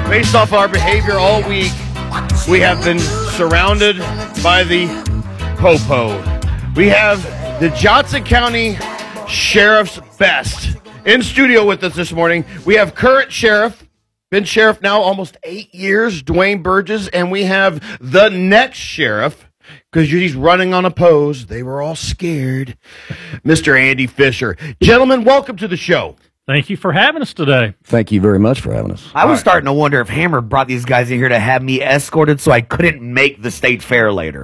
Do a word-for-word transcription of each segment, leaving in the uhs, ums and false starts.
Based off our behavior all week, we have been surrounded by the po-po. We have the Johnson County Sheriff's Best in studio with us this morning. We have current sheriff, been sheriff now almost eight years, Dwayne Burgess, and we have the next sheriff, because he's running on a pose. They were all scared, Mister Andy Fisher. Gentlemen, welcome to the show. Thank you for having us today. Thank you very much for having us. I was right. starting to wonder if Hammer brought these guys in here to have me escorted so I couldn't make the state fair later.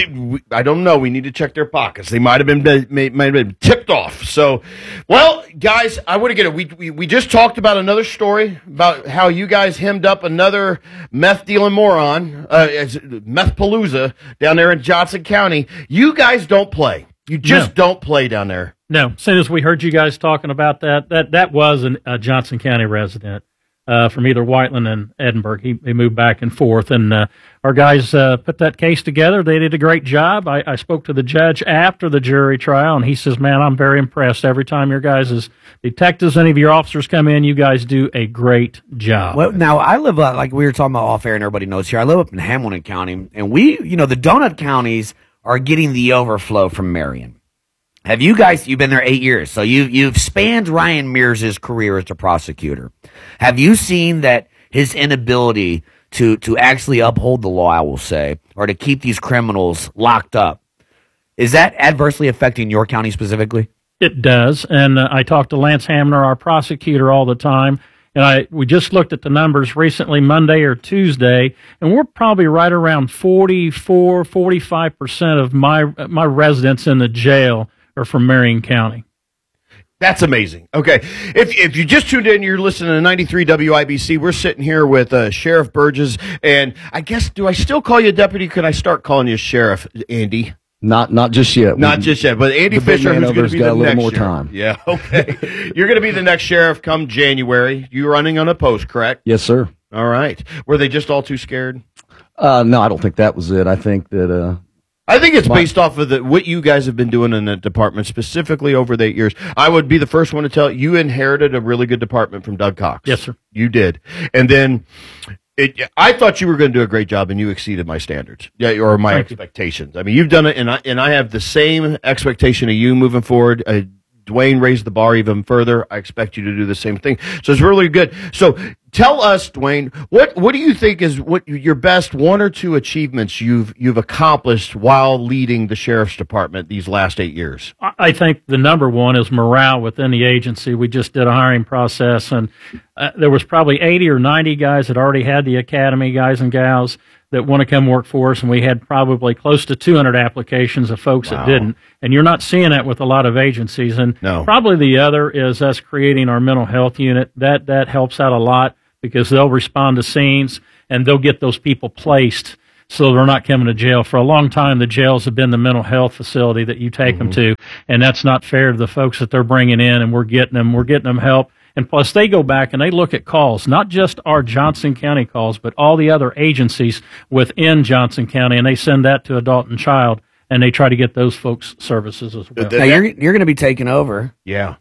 I don't know. We need to check their pockets. They might have been might have been tipped off. So, well, guys, I want to get it. We, we we just talked about another story about how you guys hemmed up another meth dealing moron, uh, Methpalooza down there in Johnson County. You guys don't play. You just no. don't play down there. No. As soon as we heard you guys talking about that, that that was an, a Johnson County resident uh, from either Whiteland and Edinburgh. He, he moved back and forth, and uh, our guys uh, put that case together. They did a great job. I, I spoke to the judge after the jury trial, and he says, man, I'm very impressed. Every time your guys' as detectives, any of your officers come in, you guys do a great job. Well, now, I live, uh, like we were talking about off air, and everybody knows here, I live up in Hamilton County, and we, you know, the donut counties are getting the overflow from Marion. Have you guys, you've been there eight years, so you, you've spanned Ryan Mears' career as a prosecutor. Have you seen that his inability to, to actually uphold the law, I will say, or to keep these criminals locked up, is that adversely affecting your county specifically? It does, and uh, I talk to Lance Hamner, our prosecutor, all the time, and I we just looked at the numbers recently, Monday or Tuesday, and we're probably right around forty-four, forty-five percent of my my residents in the jail are from Marion County. That's amazing. Okay, if if you just tuned in, you're listening to ninety-three W I B C. We're sitting here with uh, Sheriff Burgess, and I guess, do I still call you deputy? Could I start calling you Sheriff, Andy? Not not just yet. Not we, just yet, but Andy Fisher, who's going to be got the a little next more sheriff. time. Yeah, okay. You're going to be the next sheriff come January. You're running on a post, correct? Yes, sir. All right. Were they just all too scared? Uh, no, I don't think that was it. I think that... Uh, I think it's based off of the, what you guys have been doing in the department, specifically over the eight years. I would be the first one to tell you, you inherited a really good department from Doug Cox. Yes, sir. You did. And then it, I thought you were going to do a great job, and you exceeded my standards, yeah, or my Thank expectations. You. I mean, you've done it, and I, and I have the same expectation of you moving forward. Uh, Dwayne raised the bar even further. I expect you to do the same thing. So it's really good. So tell us, Dwayne, what what do you think is what your best one or two achievements you've you've accomplished while leading the sheriff's department these last eight years? I think the number one is morale within the agency. We just did a hiring process, and uh, there was probably eighty or ninety guys that already had the academy, guys and gals, that want to come work for us, and we had probably close to two hundred applications of folks wow. that didn't. And you're not seeing that with a lot of agencies. And no. probably the other is us creating our mental health unit. That that helps out a lot because they'll respond to scenes, and they'll get those people placed so they're not coming to jail. For a long time, the jails have been the mental health facility that you take mm-hmm. them to, and that's not fair to the folks that they're bringing in, and we're getting them, we're getting them help. And plus, they go back and they look at calls, not just our Johnson County calls, but all the other agencies within Johnson County, and they send that to Adult and Child, and they try to get those folks services as well. Now, you're, you're going to be taking over. Yeah.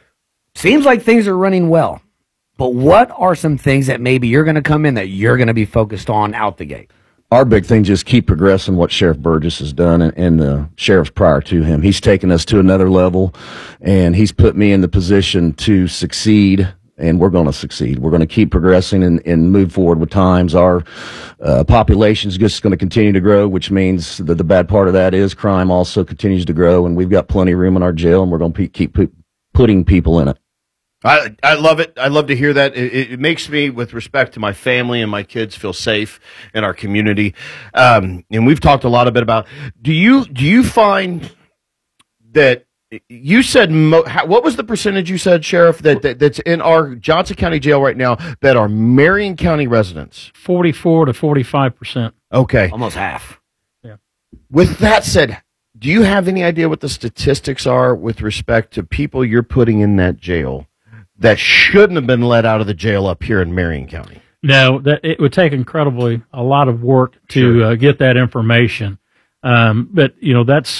Seems like things are running well, but what are some things that maybe you're going to come in that you're going to be focused on out the gate? Our big thing, just keep progressing what Sheriff Burgess has done, and, and the sheriffs prior to him. He's taken us to another level, and he's put me in the position to succeed, and we're going to succeed. We're going to keep progressing and, and move forward with times. Our uh, population is just going to continue to grow, which means that the bad part of that is crime also continues to grow, and we've got plenty of room in our jail, and we're going to keep pu- putting people in it. I I love it. I love to hear that. It, it makes me, with respect to my family and my kids, feel safe in our community. Um, and we've talked a lot a bit about. Do you do you find that you said mo, how, what was the percentage you said, Sheriff, that, that that's in our Johnson County jail right now that are Marion County residents? Forty-four to forty-five percent. Okay, almost half. Yeah. With that said, do you have any idea what the statistics are with respect to people you're putting in that jail that shouldn't have been let out of the jail up here in Marion County? No, that it would take incredibly a lot of work to sure. uh, get that information. Um, but you know, that's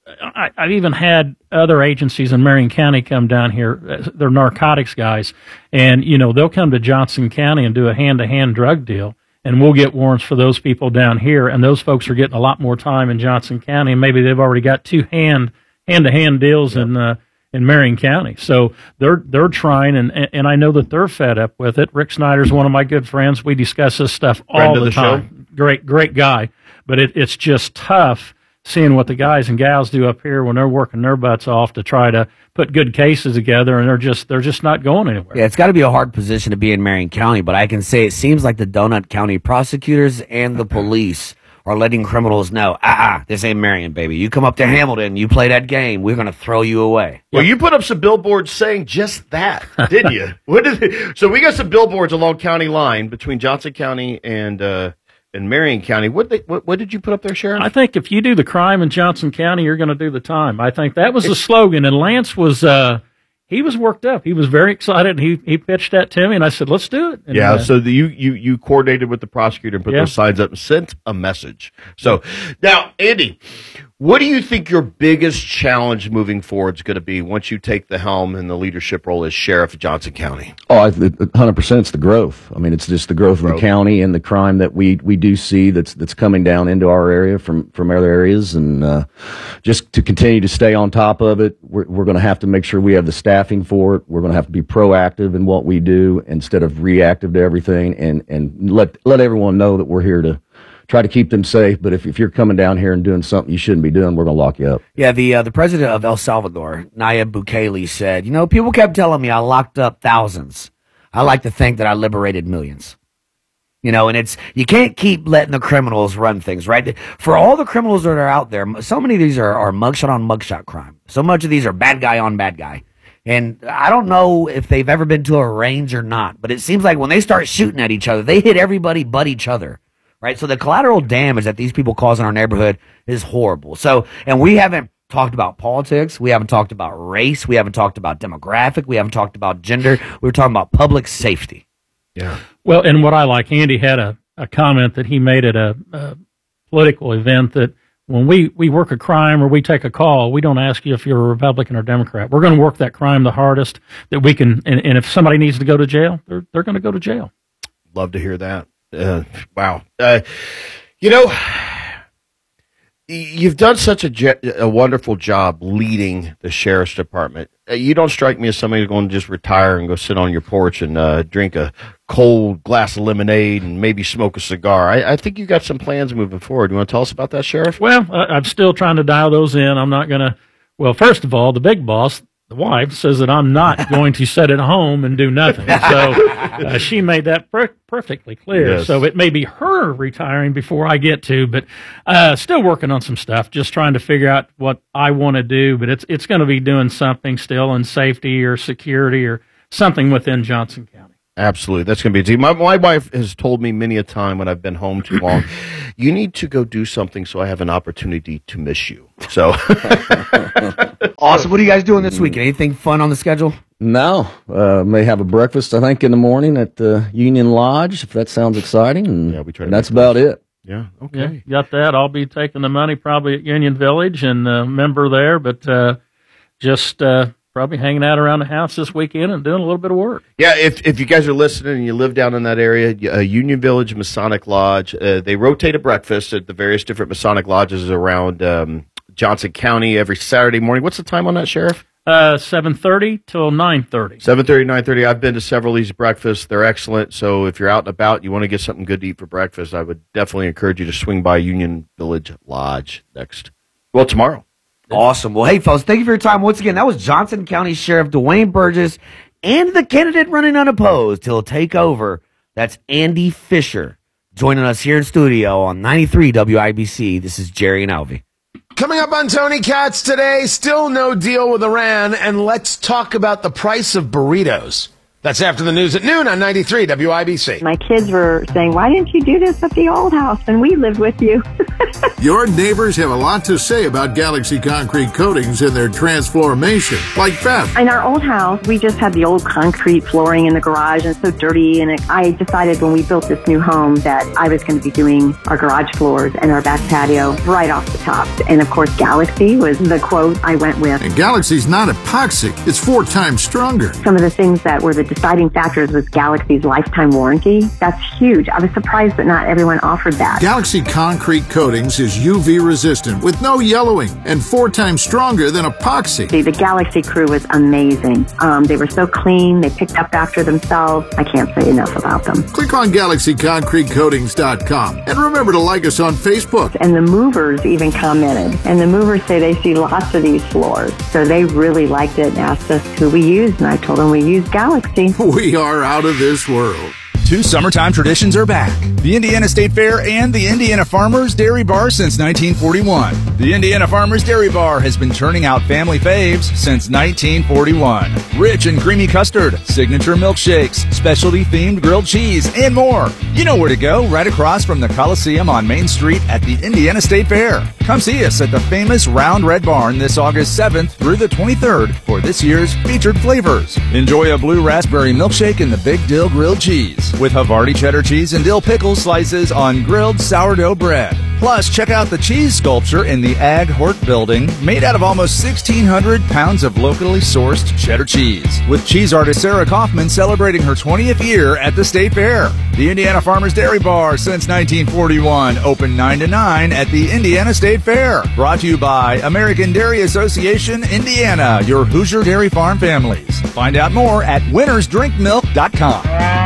I, I've even had other agencies in Marion County come down here. They're narcotics guys, and you know they'll come to Johnson County and do a hand-to-hand drug deal, and we'll get warrants for those people down here. And those folks are getting a lot more time in Johnson County, and maybe they've already got two hand hand-to-hand deals yep. in uh, in Marion County. So they're they're trying, and and I know that they're fed up with it. Rick Snyder's one of my good friends. We discuss this stuff all Friend of the, the time. Show. Great great guy, but it, it's just tough seeing what the guys and gals do up here when they're working their butts off to try to put good cases together, and they're just they're just not going anywhere. Yeah, it's got to be a hard position to be in Marion County, but I can say it seems like the Donut County prosecutors and the police are letting criminals know, ah, this ain't Marion, baby. You come up to Hamilton, you play that game, we're going to throw you away. Well, you put up some billboards saying just that, didn't you? What did it, so we got some billboards along county line between Johnson County and uh, and Marion County. What, they, what what did you put up there, Sheriff? I think if you do the crime in Johnson County, you're going to do the time. I think that was the slogan, and Lance was uh, he was worked up. He was very excited, and he he pitched that to me, and I said, let's do it. And, yeah, uh, so the, you, you you coordinated with the prosecutor and put yeah. those signs up and sent a message. So now, Andy, what do you think your biggest challenge moving forward is going to be once you take the helm in the leadership role as sheriff of Johnson County? Oh, I- one hundred percent it's the growth. I mean, it's just the growth of Growth. the county and the crime that we, we do see that's that's coming down into our area from, from other areas. And uh, just to continue to stay on top of it, we're, we're going to have to make sure we have the staffing for it. We're going to have to be proactive in what we do instead of reactive to everything, and, and let let everyone know that we're here to try to keep them safe. But if, if you're coming down here and doing something you shouldn't be doing, we're going to lock you up. Yeah, the uh, the president of El Salvador, Nayib Bukele, said, you know, people kept telling me I locked up thousands. I like to think that I liberated millions. You know, and it's, you can't keep letting the criminals run things, right? For all the criminals that are out there, so many of these are, are mugshot on mugshot crime. So much of these are bad guy on bad guy. And I don't know if they've ever been to a range or not, but it seems like when they start shooting at each other, they hit everybody but each other. Right, so the collateral damage that these people cause in our neighborhood is horrible. So, and we haven't talked about politics, we haven't talked about race, we haven't talked about demographic, we haven't talked about gender. We were talking about public safety. Yeah. Well, and what I like, Andy had a, a comment that he made at a, a political event that when we, we work a crime or we take a call, we don't ask you if you're a Republican or Democrat. We're going to work that crime the hardest that we can, and, and if somebody needs to go to jail, they're they're going to go to jail. Love to hear that. Uh, wow. Uh, you know, you've done such a, je- a wonderful job leading the sheriff's department. Uh, you don't strike me as somebody who's going to just retire and go sit on your porch and uh, drink a cold glass of lemonade and maybe smoke a cigar. I, I think you got some plans moving forward. You want to tell us about that, Sheriff? Well, uh, I'm still trying to dial those in. I'm not going to, well, first of all, the big boss, the wife, says that I'm not going to sit at home and do nothing. So uh, she made that per- perfectly clear. Yes. So it may be her retiring before I get to, but uh, still working on some stuff, just trying to figure out what I want to do. But it's it's going to be doing something still in safety or security or something within Johnson County. Absolutely. That's going to be a team. My, my wife has told me many a time when I've been home too long, you need to go do something so I have an opportunity to miss you. So Awesome. What are you guys doing this weekend? Anything fun on the schedule? No, uh, may have a breakfast, I think, in the morning at the Union Lodge, if that sounds exciting. And, Yeah, we try to and that's make about it. yeah, Yeah, okay. got that. I'll be taking the money probably at Union Village and a member there, but uh, just uh, probably hanging out around the house this weekend and doing a little bit of work. Yeah, if if you guys are listening and you live down in that area, uh, Union Village Masonic Lodge, uh, they rotate a breakfast at the various different Masonic lodges around um, Johnson County every Saturday morning. What's the time on that, Sheriff? Uh, seven thirty till nine thirty. seven thirty, nine thirty. I've been to several of these breakfasts. They're excellent. So if you're out and about, you want to get something good to eat for breakfast, I would definitely encourage you to swing by Union Village Lodge next. Well, tomorrow. Awesome. Well, hey, folks, thank you for your time. Once again, that was Johnson County Sheriff Dwayne Burgess and the candidate running unopposed till take over. That's Andy Fisher joining us here in studio on ninety-three W I B C. This is Jerry and Alvy. Coming up on Tony Katz today, still no deal with Iran, and let's talk about the price of burritos. That's after the news at noon on ninety-three W I B C. My kids were saying, why didn't you do this at the old house when we lived with you? Your neighbors have a lot to say about Galaxy Concrete Coatings and their transformation, like Beth. In our old house, we just had the old concrete flooring in the garage and so dirty. And it, I decided when we built this new home that I was going to be doing our garage floors and our back patio right off the top. And of course, Galaxy was the quote I went with. And Galaxy's not epoxy. It's four times stronger. Some of the things that were the deciding factors was Galaxy's lifetime warranty. That's huge. I was surprised that not everyone offered that. Galaxy Concrete Coatings is U V resistant with no yellowing and four times stronger than epoxy. The, the Galaxy crew was amazing. Um, they were so clean. They picked up after themselves. I can't say enough about them. Click on Galaxy Concrete Coatings dot com and remember to like us on Facebook. And the movers even commented. And the movers say they see lots of these floors. So they really liked it and asked us who we used. And I told them we used Galaxy. We are out of this world. Two summertime traditions are back. The Indiana State Fair and the Indiana Farmers Dairy Bar since nineteen forty-one. The Indiana Farmers Dairy Bar has been turning out family faves since nineteen forty-one. Rich and creamy custard, signature milkshakes, specialty-themed grilled cheese, and more. You know where to go, right across from the Coliseum on Main Street at the Indiana State Fair. Come see us at the famous Round Red Barn this August seventh through the twenty-third for this year's featured flavors. Enjoy a blue raspberry milkshake and the Big Dill grilled cheese, with Havarti cheddar cheese and dill pickle slices on grilled sourdough bread. Plus, check out the cheese sculpture in the Ag Hort building, made out of almost sixteen hundred pounds of locally sourced cheddar cheese, with cheese artist Sarah Kaufman celebrating her twentieth year at the State Fair. The Indiana Farmers Dairy Bar since nineteen forty-one, open nine to nine at the Indiana State Fair. Brought to you by American Dairy Association, Indiana, your Hoosier Dairy Farm families. Find out more at winners drink milk dot com.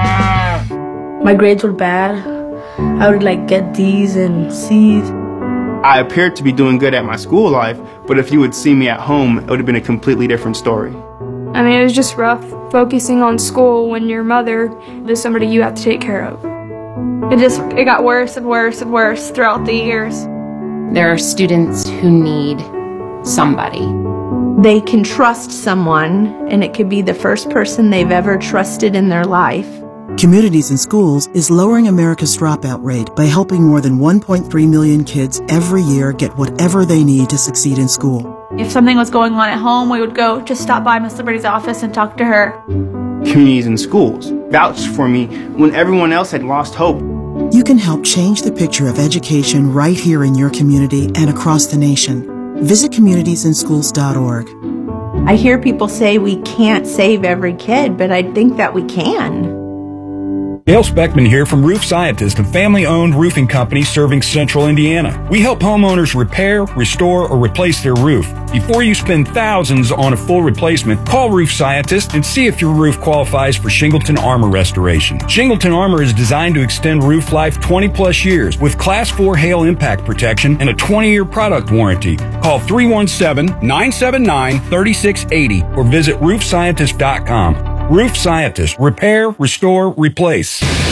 My grades were bad. I would like get D's and C's. I appeared to be doing good at my school life, but if you would see me at home, it would have been a completely different story. I mean, it was just rough focusing on school when your mother is somebody you have to take care of. It just, it got worse and worse and worse throughout the years. There are students who need somebody. They can trust someone, and it could be the first person they've ever trusted in their life. Communities in Schools is lowering America's dropout rate by helping more than one point three million kids every year get whatever they need to succeed in school. If something was going on at home, we would go just stop by Miss Liberty's office and talk to her. Communities in Schools vouched for me when everyone else had lost hope. You can help change the picture of education right here in your community and across the nation. Visit communities in schools dot org. I hear people say we can't save every kid, but I think that we can. Dale Speckman here from Roof Scientist, a family-owned roofing company serving central Indiana. We help homeowners repair, restore, or replace their roof. Before you spend thousands on a full replacement, call Roof Scientist and see if your roof qualifies for Shingleton Armor restoration. Shingleton Armor is designed to extend roof life twenty plus years with Class four hail impact protection and a twenty-year product warranty. Call three one seven, nine seven nine, three six eight zero or visit roof scientist dot com. Roof Scientist. Repair, restore, replace.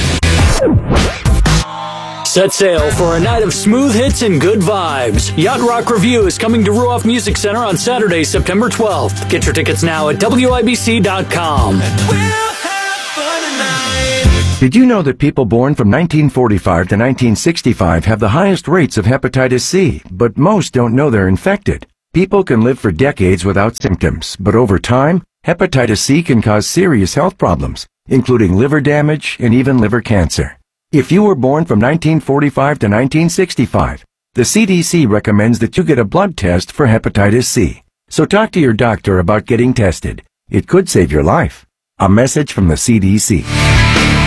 Set sail for a night of smooth hits and good vibes. Yacht Rock Review is coming to Ruoff Music Center on Saturday, September twelfth. Get your tickets now at W I B C dot com. Did you know that people born from nineteen forty-five to nineteen sixty-five have the highest rates of hepatitis C, but most don't know they're infected? People can live for decades without symptoms, but over time, hepatitis C can cause serious health problems, including liver damage and even liver cancer. If you were born from nineteen forty-five to nineteen sixty-five, the C D C recommends that you get a blood test for hepatitis C. So talk to your doctor about getting tested. It could save your life. A message from the C D C.